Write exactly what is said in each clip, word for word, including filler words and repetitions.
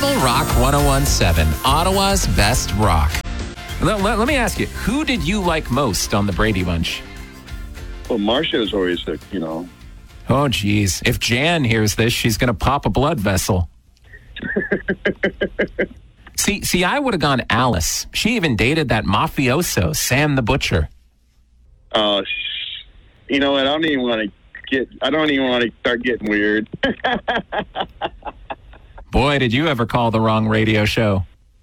Rebel Rock ten seventeen, Ottawa's best rock. Let, let, let me ask you, who did you like most on the Brady Bunch? Well, Marcia is always, a, you know. Oh, geez. If Jan hears this, she's going to pop a blood vessel. see, see, I would have gone Alice. She even dated that mafioso, Sam the Butcher. Oh, uh, you know what? I don't even want to get, I don't even want to start getting weird. Boy, did you ever call the wrong radio show.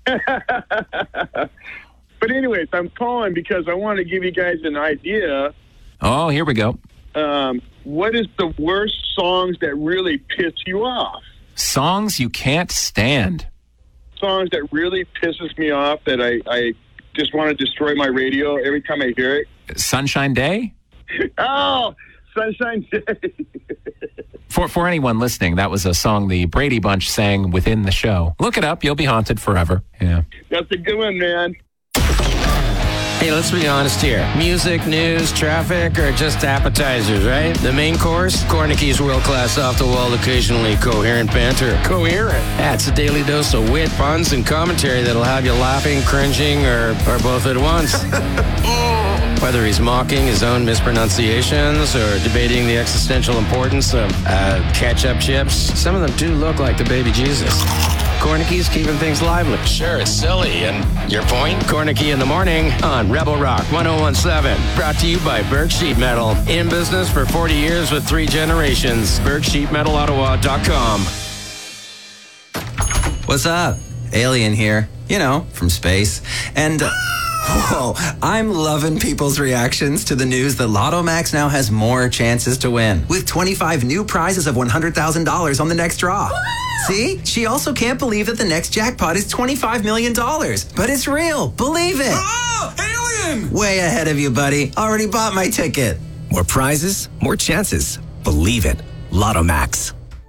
But anyways, I'm calling because I want to give you guys an idea. Oh, here we go. Um, what is the worst songs that really piss you off? Songs you can't stand. Songs that really pisses me off that I, I just want to destroy my radio every time I hear it. Sunshine Day? Oh, Sunshine Day. For for anyone listening, that was a song the Brady Bunch sang within the show. Look it up. You'll be haunted forever. Yeah. That's a good one, man. Hey, let's be honest here. Music, news, traffic are just appetizers, right? The main course? Cornicky's world-class, off-the-wall, occasionally coherent banter. Coherent? That's a daily dose of wit, puns, and commentary that'll have you laughing, cringing, or, or both at once. Whether he's mocking his own mispronunciations or debating the existential importance of uh, ketchup chips, some of them do look like the baby Jesus. Cornicky's keeping things lively. Sure, it's silly. And your point? Cornicky in the morning on Rebel Rock ten seventeen. Brought to you by Berg Sheet Metal. In business for forty years with three generations. Berg Sheet Metal Ottawa dot com. What's up? Alien here. You know, from space. And... Uh, Whoa, I'm loving people's reactions to the news that Lotto Max now has more chances to win, with twenty-five new prizes of one hundred thousand dollars on the next draw. See? She also can't believe that the next jackpot is twenty-five million dollars. But it's real. Believe it. Oh, alien! Way ahead of you, buddy. Already bought my ticket. More prizes, more chances. Believe it. Lotto Max.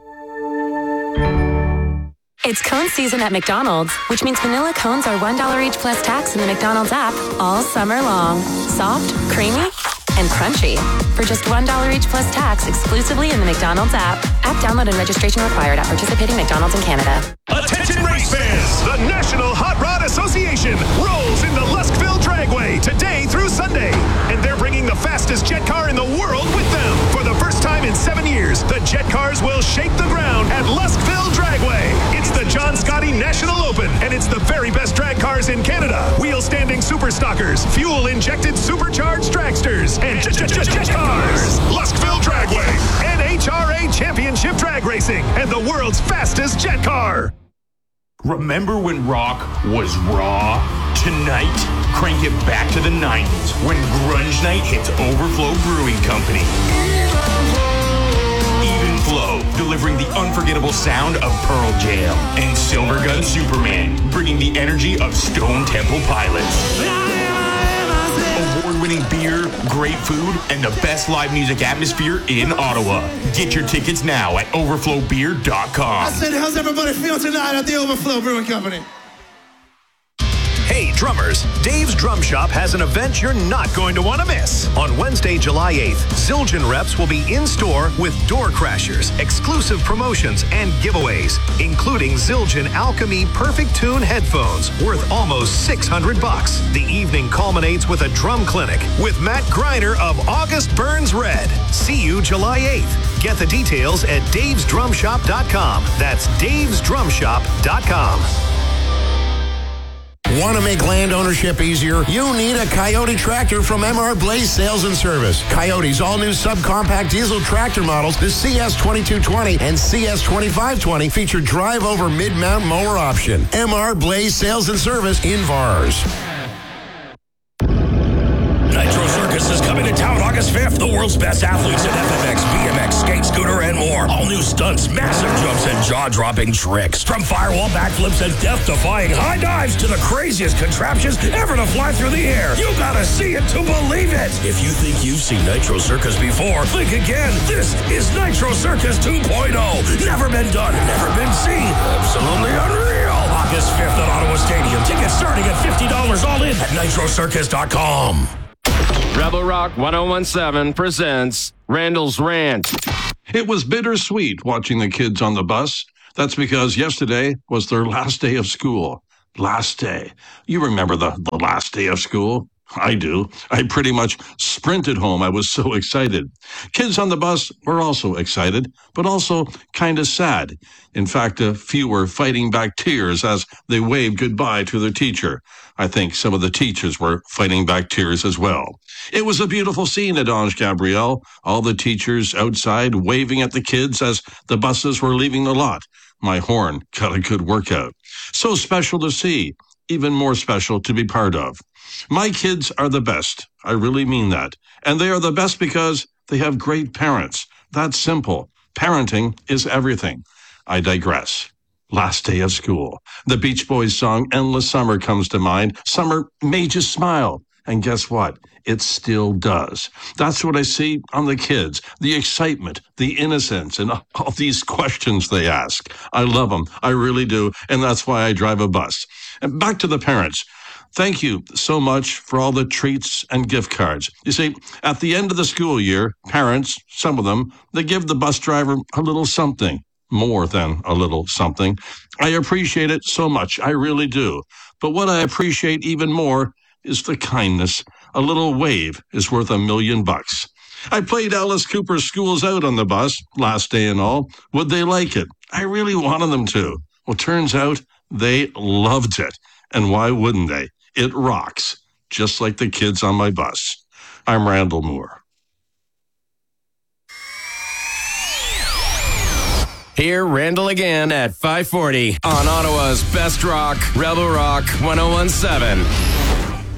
It's cone season at McDonald's, which means vanilla cones are one dollar each plus tax in the McDonald's app all summer long. Soft, creamy, and crunchy. For just one dollar each plus tax exclusively in the McDonald's app. App download and registration required at participating McDonald's in Canada. Attention race fans! The National Hot Rod Association rolls into Luskville Dragway today through Sunday. And they're bringing the fastest jet car in the world with them. For the first time in seven years, the jet cars will shake the ground at Luskville Dragway. It's the John Scotty National Open, and it's the very best drag cars in Canada. Wheel-standing super stockers, fuel-injected supercharged dragsters, and jet, jet, jet, jet cars. Luskville Dragway, N H R A Championship Drag Racing, and the world's fastest jet car. Remember when rock was raw? Tonight, crank it back to the nineties when Grunge Night hits Overflow Brewing Company. Even Flow, delivering the unforgettable sound of Pearl Jam. And Silvergun Superman, bringing the energy of Stone Temple Pilots. Award-winning beer, great food, and the best live music atmosphere in Ottawa. Get your tickets now at overflow beer dot com. I said, how's everybody feel tonight at the Overflow Brewing Company? Hey, drummers, Dave's Drum Shop has an event you're not going to want to miss. On Wednesday, July eighth, Zildjian reps will be in-store with Door Crashers, exclusive promotions, and giveaways, including Zildjian Alchemy Perfect Tune headphones worth almost six hundred bucks. The evening culminates with a drum clinic with Matt Greiner of August Burns Red. See you July eighth. Get the details at daves drum shop dot com. That's daves drum shop dot com. Want to make land ownership easier? You need a Coyote tractor from M R Blaze Sales and Service. Coyote's all-new subcompact diesel tractor models, the C S twenty-two twenty and C S twenty-five twenty, feature drive-over mid-mount mower option. M R Blaze Sales and Service in Vars. Nitro Circus is coming to town August fifth. The world's best athletes in F M X, B M X, skate, scooter, and more. All new stunts, massive jumps, and jaw-dropping tricks. From firewall backflips and death-defying high dives to the craziest contraptions ever to fly through the air. You gotta see it to believe it. If you think you've seen Nitro Circus before, think again. This is Nitro Circus two point oh. Never been done, never been seen. Absolutely unreal. August fifth at Ottawa Stadium. Tickets starting at fifty dollars all in at nitro circus dot com. Rebel Rock ten seventeen presents Randall's Rant. It was bittersweet watching the kids on the bus. That's because yesterday was their last day of school. Last day. You remember the, the last day of school? I do. I pretty much sprinted home. I was so excited. Kids on the bus were also excited, but also kind of sad. In fact, a few were fighting back tears as they waved goodbye to their teacher. I think some of the teachers were fighting back tears as well. It was a beautiful scene at Ange Gabriel. All the teachers outside waving at the kids as the buses were leaving the lot. My horn got a good workout. So special to see, even more special to be part of. My kids are the best. I really mean that. And they are the best because they have great parents. That's simple. Parenting is everything. I digress. Last day of school. The Beach Boys song Endless Summer comes to mind. Summer made you smile. And guess what? It still does. That's what I see on the kids. The excitement, the innocence, and all these questions they ask. I love them. I really do. And that's why I drive a bus. And back to the parents. Thank you so much for all the treats and gift cards. You see, at the end of the school year, parents, some of them, they give the bus driver a little something, more than a little something. I appreciate it so much. I really do. But what I appreciate even more is the kindness. A little wave is worth a million bucks. I played Alice Cooper's Schools Out on the bus, last day and all. Would they like it? I really wanted them to. Well, turns out they loved it. And why wouldn't they? It rocks, just like the kids on my bus. I'm Randall Moore. Hear Randall again at five forty on Ottawa's Best Rock, Rebel Rock ten seventeen.